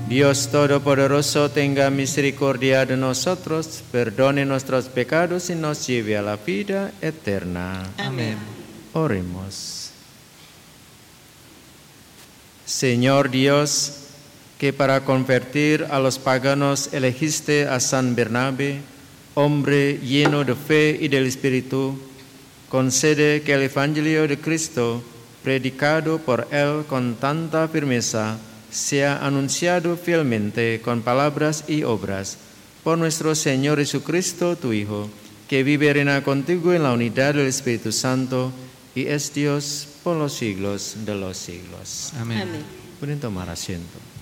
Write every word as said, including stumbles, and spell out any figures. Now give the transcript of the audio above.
Dios Todopoderoso, tenga misericordia de nosotros, perdone nuestros pecados y nos lleve a la vida eterna. Amén. Oremos. Señor Dios, que para convertir a los paganos elegiste a San Bernabé, hombre lleno de fe y del Espíritu, concede que el Evangelio de Cristo, predicado por él con tanta firmeza, sea anunciado fielmente con palabras y obras, por nuestro Señor Jesucristo, tu Hijo, que vive y reina contigo en la unidad del Espíritu Santo, y es Dios por los siglos de los siglos. Amén. Amén. Pueden tomar asiento.